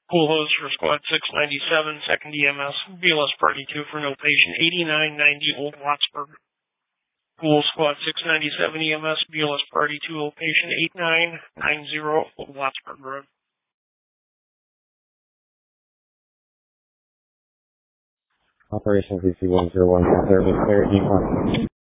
Pool hose for Squad 697, second EMS, BLS Party 2 for no patient, 8990 Old Wattsburg. Pool Squad 697 EMS, BLS Party 2, Old patient, 8990 Old Wattsburg Road. Operation VC-101, service clear,